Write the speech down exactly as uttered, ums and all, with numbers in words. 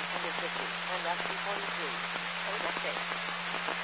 under fifty, and left two forty-three. Code update.